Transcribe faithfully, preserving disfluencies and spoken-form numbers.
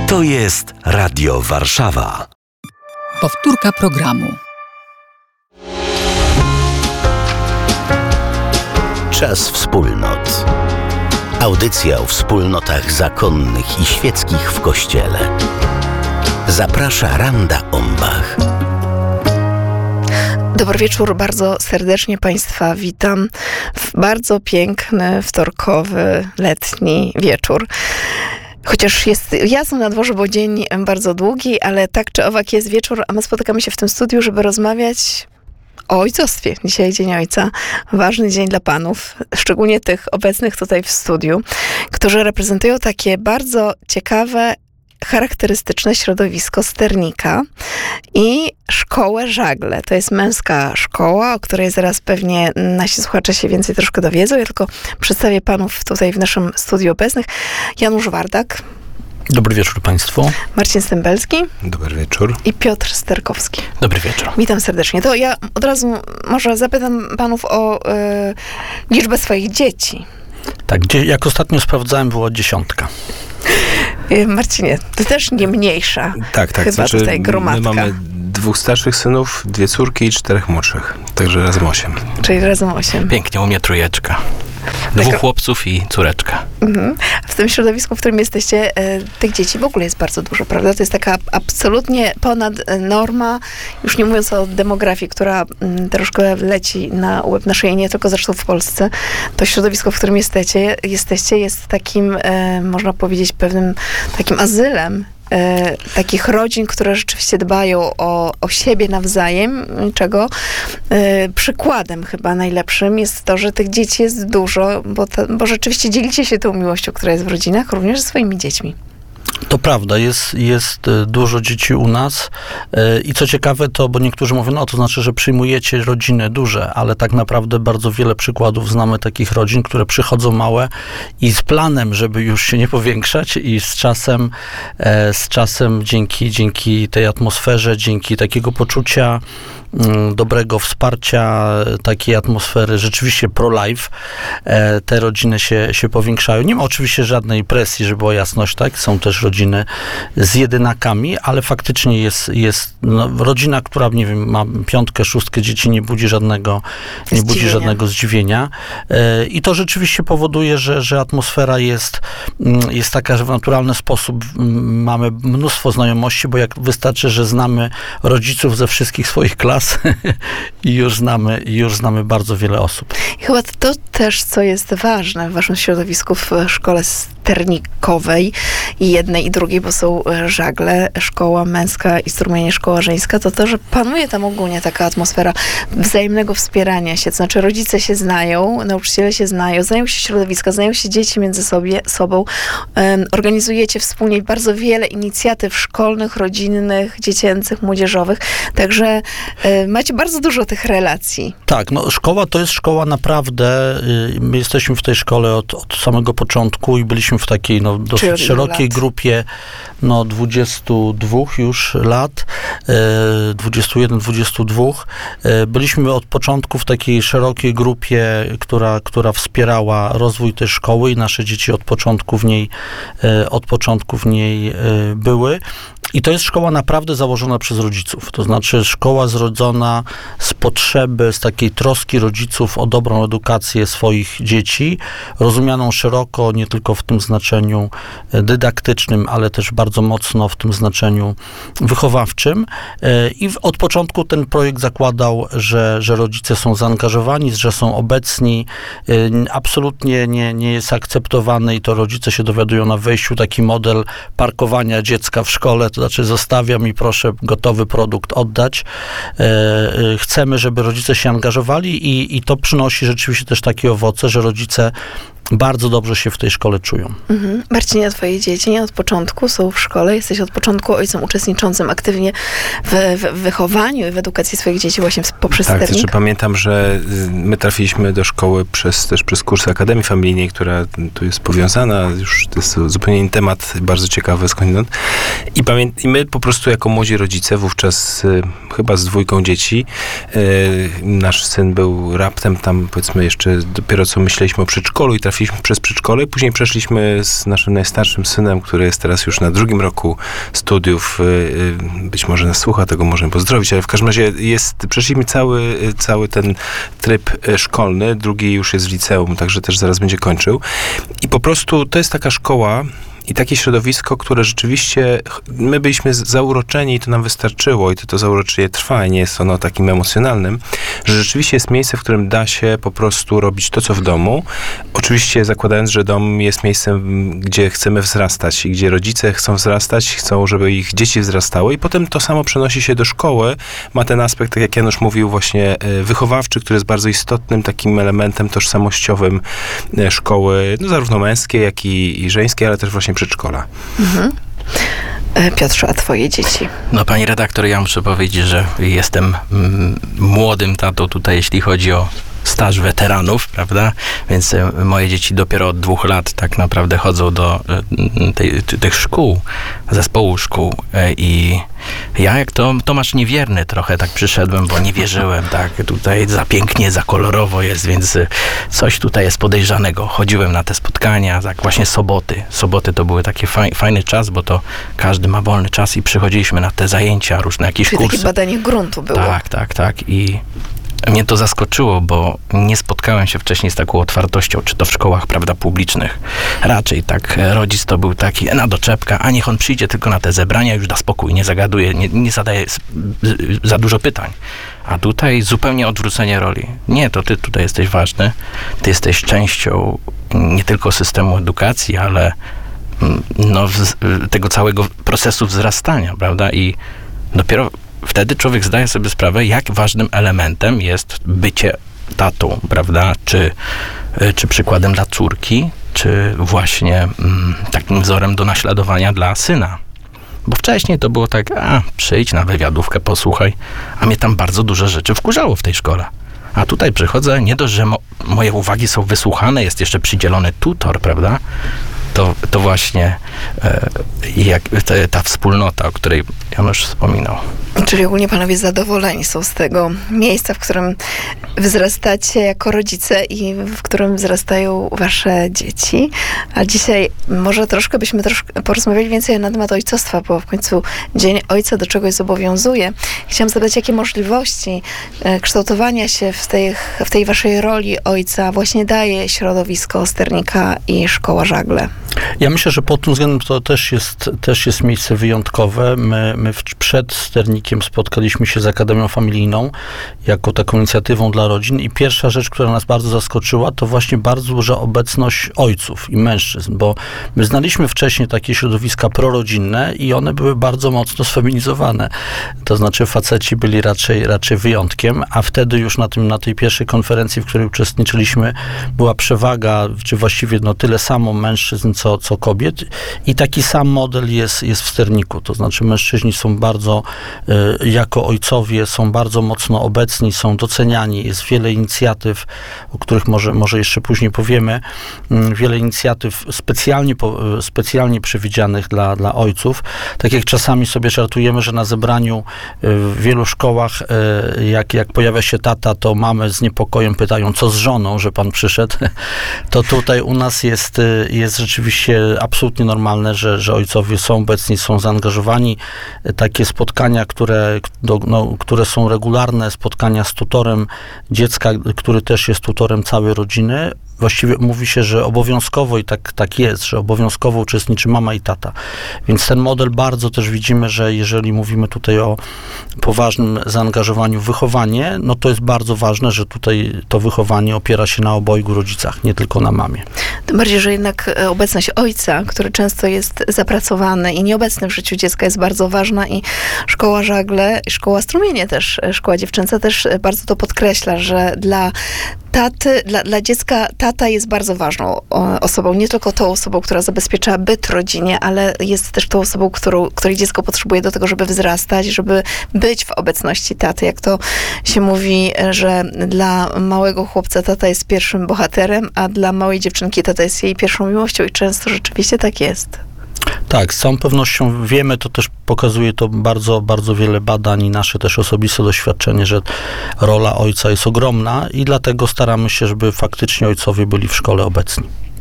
To jest Radio Warszawa. Powtórka programu. Czas wspólnot. Audycja o wspólnotach zakonnych i świeckich w Kościele. Zaprasza Randa Ombach. Dobry wieczór, bardzo serdecznie Państwa witam w bardzo piękny, wtorkowy, letni wieczór. Chociaż jest jasno na dworze, bo dzień bardzo długi, ale tak czy owak jest wieczór, a my spotykamy się w tym studiu, żeby rozmawiać o ojcostwie. Dzisiaj Dzień Ojca. Ważny dzień dla panów, szczególnie tych obecnych tutaj w studiu, którzy reprezentują takie bardzo ciekawe, charakterystyczne środowisko sternika i szkołę Żagle. To jest męska szkoła, o której zaraz pewnie nasi słuchacze się więcej troszkę dowiedzą. Ja tylko przedstawię panów tutaj w naszym studiu obecnych. Janusz Wardak. Dobry wieczór Państwu. Marcin Stębelski. Dobry wieczór. I Piotr Sterkowski. Dobry wieczór. Witam serdecznie. To ja od razu może zapytam panów o y, liczbę swoich dzieci. Tak, gdzie, jak ostatnio sprawdzałem, była dziesiątka. Marcinie, to też nie mniejsza. Tak, tak. Chyba znaczy, tutaj gromadka. My mamy dwóch starszych synów, dwie córki i czterech młodszych. Także razem osiem. Czyli razem osiem. Pięknie, u mnie trójeczka. Dwóch Taka... chłopców i córeczka. Mhm. W tym środowisku, w którym jesteście, e, tych dzieci w ogóle jest bardzo dużo, prawda? To jest taka absolutnie ponad norma, już nie mówiąc o demografii, która m, troszkę leci na łeb na szyję, nie tylko zresztą w Polsce. To środowisko, w którym jesteście, jesteście jest takim, e, można powiedzieć, pewnym takim azylem E, takich rodzin, które rzeczywiście dbają o, o siebie nawzajem, czego e, przykładem chyba najlepszym jest to, że tych dzieci jest dużo, bo, to, bo rzeczywiście dzielicie się tą miłością, która jest w rodzinach, również ze swoimi dziećmi. To prawda, jest, jest dużo dzieci u nas i co ciekawe to, bo niektórzy mówią, no to znaczy, że przyjmujecie rodziny duże, ale tak naprawdę bardzo wiele przykładów znamy takich rodzin, które przychodzą małe i z planem, żeby już się nie powiększać i z czasem, z czasem dzięki, dzięki tej atmosferze, dzięki takiego poczucia dobrego wsparcia, takiej atmosfery rzeczywiście pro-life, te rodziny się, się powiększają. Nie ma oczywiście żadnej presji, żeby była jasność, tak? Są też rodziny z jedynakami, ale faktycznie jest, jest no, rodzina, która, nie wiem, ma piątkę, szóstkę dzieci, nie budzi żadnego, nie zdziwienia. budzi żadnego zdziwienia. I to rzeczywiście powoduje, że, że atmosfera jest, jest taka, że w naturalny sposób mamy mnóstwo znajomości, bo jak wystarczy, że znamy rodziców ze wszystkich swoich klas, i już znamy, już znamy bardzo wiele osób. I chyba to też, co jest ważne w waszym środowisku, w szkole sternikowej i jednej i drugiej, bo są żagle, szkoła męska i strumienie szkoła żeńska, to to, że panuje tam ogólnie taka atmosfera wzajemnego wspierania się, to znaczy rodzice się znają, nauczyciele się znają, znają się środowiska, znają się dzieci między sobie, sobą, um, organizujecie wspólnie bardzo wiele inicjatyw szkolnych, rodzinnych, dziecięcych, młodzieżowych, także macie bardzo dużo tych relacji. Tak, no szkoła to jest szkoła naprawdę, my jesteśmy w tej szkole od, od samego początku i byliśmy w takiej no, dosyć szerokiej grupie no dwudziestu dwóch już lat, dwudziestu jeden, dwudziestu dwóch. Byliśmy od początku w takiej szerokiej grupie, która, która wspierała rozwój tej szkoły i nasze dzieci od początku w niej, od początku w niej były. I to jest szkoła naprawdę założona przez rodziców. To znaczy szkoła zrodzona z potrzeby, z takiej troski rodziców o dobrą edukację swoich dzieci, rozumianą szeroko, nie tylko w tym znaczeniu dydaktycznym, ale też bardzo mocno w tym znaczeniu wychowawczym. I od początku ten projekt zakładał, że, że rodzice są zaangażowani, że są obecni. Absolutnie nie, nie jest akceptowany i to rodzice się dowiadują na wejściu taki model parkowania dziecka w szkole. To znaczy zostawiam i proszę gotowy produkt oddać. Chcemy, żeby rodzice się angażowali i, i to przynosi rzeczywiście też takie owoce, że rodzice bardzo dobrze się w tej szkole czują. Mhm. Marcinie, twoje dzieci nie od początku są w szkole, jesteś od początku ojcem uczestniczącym aktywnie w, w wychowaniu i w edukacji swoich dzieci właśnie poprzez tak, sternik. Tak, pamiętam, że my trafiliśmy do szkoły przez, też przez kurs Akademii Familijnej, która tu jest powiązana, już to jest zupełnie inny temat, bardzo ciekawy skądinąd. I, pamię- I my po prostu jako młodzi rodzice, wówczas y, chyba z dwójką dzieci, y, nasz syn był raptem tam, powiedzmy jeszcze dopiero co myśleliśmy o przedszkolu i trafiliśmy trafiliśmy przez przedszkole i później przeszliśmy z naszym najstarszym synem, który jest teraz już na drugim roku studiów. Być może nas słucha, tego możemy pozdrowić, ale w każdym razie jest, przeszliśmy cały, cały ten tryb szkolny. Drugi już jest w liceum, także też zaraz będzie kończył. I po prostu to jest taka szkoła i takie środowisko, które rzeczywiście, my byliśmy zauroczeni i to nam wystarczyło i to, to zauroczenie trwa i nie jest ono takim emocjonalnym, że rzeczywiście jest miejsce, w którym da się po prostu robić to, co w domu. Oczywiście zakładając, że dom jest miejscem, gdzie chcemy wzrastać i gdzie rodzice chcą wzrastać, chcą, żeby ich dzieci wzrastały i potem to samo przenosi się do szkoły. Ma ten aspekt, tak jak Janusz mówił, właśnie wychowawczy, który jest bardzo istotnym takim elementem tożsamościowym szkoły, no, zarówno męskiej, jak i, i żeńskiej, ale też właśnie przedszkola. Mhm. Piotrze, a twoje dzieci? No pani redaktor, ja muszę powiedzieć, że jestem mm, młodym tatą tutaj, jeśli chodzi o staż weteranów, prawda? Więc e, moje dzieci dopiero od dwóch lat tak naprawdę chodzą do e, tej, tych szkół, zespołu szkół e, i ja jak to Tomasz Niewierny trochę tak przyszedłem, bo nie wierzyłem, tak, tutaj za pięknie, za kolorowo jest, więc e, coś tutaj jest podejrzanego. Chodziłem na te spotkania, tak właśnie soboty. Soboty to były taki faj, fajny czas, bo to każdy ma wolny czas i przychodziliśmy na te zajęcia, różne jakieś Czyli kursy. takie badanie gruntu było. Tak, tak, tak i mnie to zaskoczyło, bo nie spotkałem się wcześniej z taką otwartością, czy to w szkołach, prawda, publicznych. Raczej tak, rodzic to był taki na doczepka, a niech on przyjdzie tylko na te zebrania, już da spokój, nie zagaduje, nie, nie zadaje za dużo pytań. A tutaj zupełnie odwrócenie roli. Nie, to ty tutaj jesteś ważny, ty jesteś częścią nie tylko systemu edukacji, ale no, tego całego procesu wzrastania, prawda, i dopiero wtedy człowiek zdaje sobie sprawę, jak ważnym elementem jest bycie tatą, prawda? Czy, czy przykładem dla córki, czy właśnie mm, takim wzorem do naśladowania dla syna. Bo wcześniej to było tak, a przyjdź na wywiadówkę, posłuchaj, a mnie tam bardzo dużo rzeczy wkurzało w tej szkole. A tutaj przychodzę, nie dość, że mo- moje uwagi są wysłuchane, jest jeszcze przydzielony tutor, prawda? To, to właśnie e, jak te, ta wspólnota, o której Janusz wspominał. Czyli ogólnie panowie zadowoleni są z tego miejsca, w którym wzrastacie jako rodzice i w którym wzrastają wasze dzieci. A dzisiaj może troszkę byśmy troszkę porozmawiali więcej na temat ojcostwa, bo w końcu Dzień Ojca do czegoś zobowiązuje. Chciałam zadać, jakie możliwości e, kształtowania się w tej, w tej waszej roli ojca właśnie daje środowisko Sternika i Szkoła Żagle. Ja myślę, że pod tym względem to też jest, też jest miejsce wyjątkowe. My, my w, przed Sternikiem spotkaliśmy się z Akademią Familijną jako taką inicjatywą dla rodzin i pierwsza rzecz, która nas bardzo zaskoczyła, to właśnie bardzo duża obecność ojców i mężczyzn, bo my znaliśmy wcześniej takie środowiska prorodzinne i one były bardzo mocno sfeminizowane. To znaczy faceci byli raczej, raczej wyjątkiem, a wtedy już na, tym, na tej pierwszej konferencji, w której uczestniczyliśmy, była przewaga, czy właściwie no tyle samo mężczyzn, co, co kobiet i taki sam model jest, jest w Sterniku. To znaczy mężczyźni są bardzo, y, jako ojcowie, są bardzo mocno obecni, są doceniani. Jest wiele inicjatyw, o których może, może jeszcze później powiemy. Y, wiele inicjatyw specjalnie, po, specjalnie przewidzianych dla, dla ojców. Tak jak czasami sobie żartujemy, że na zebraniu y, w wielu szkołach, y, jak, jak pojawia się tata, to mamy z niepokojem pytają, co z żoną, że pan przyszedł. To tutaj u nas jest, y, jest rzeczywiście absolutnie normalne, że, że ojcowie są obecni, są zaangażowani. Takie spotkania, które, do, no, które są regularne, spotkania z tutorem dziecka, który też jest tutorem całej rodziny, właściwie mówi się, że obowiązkowo i tak, tak jest, że obowiązkowo uczestniczy mama i tata. Więc ten model bardzo też widzimy, że jeżeli mówimy tutaj o poważnym zaangażowaniu w wychowanie, no to jest bardzo ważne, że tutaj to wychowanie opiera się na obojgu rodzicach, nie tylko na mamie. Tym bardziej, że jednak obecność ojca, który często jest zapracowany i nieobecny w życiu dziecka, jest bardzo ważna i Szkoła Żagle, Szkoła Strumienie też, Szkoła Dziewczęca też bardzo to podkreśla, że dla taty, dla, dla dziecka tata jest bardzo ważną osobą. Nie tylko tą osobą, która zabezpiecza byt rodzinie, ale jest też tą osobą, którą, której dziecko potrzebuje do tego, żeby wzrastać, żeby być w obecności taty. Jak to się mówi, że dla małego chłopca tata jest pierwszym bohaterem, a dla małej dziewczynki tata jest jej pierwszą miłością i często rzeczywiście tak jest. Tak, z całą pewnością wiemy, to też pokazuje to bardzo, bardzo wiele badań i nasze też osobiste doświadczenie, że rola ojca jest ogromna i dlatego staramy się, żeby faktycznie ojcowie byli w szkole obecni.